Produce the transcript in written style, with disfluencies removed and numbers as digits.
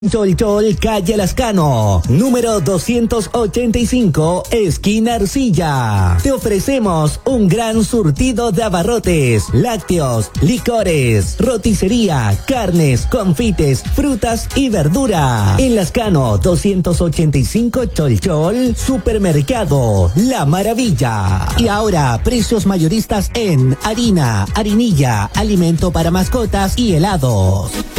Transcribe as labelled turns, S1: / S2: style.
S1: Chol, calle Lascano, número 285, esquina Arcilla. Te ofrecemos un gran surtido de abarrotes, lácteos, licores, roticería, carnes, confites, frutas y verdura. En Lascano 285 Chol, supermercado La Maravilla. Y ahora, precios mayoristas en harina, harinilla, alimento para mascotas y helados.